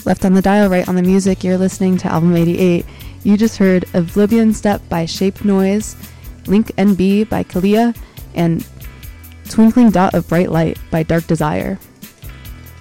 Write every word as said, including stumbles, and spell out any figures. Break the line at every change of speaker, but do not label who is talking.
Left on the Dial, right on the music. You're listening to Album eighty-eight. You just heard Oblivion Step by Shape Noise, Link N B by Kalia, and Twinkling Dot of Bright Light by Dark Desire.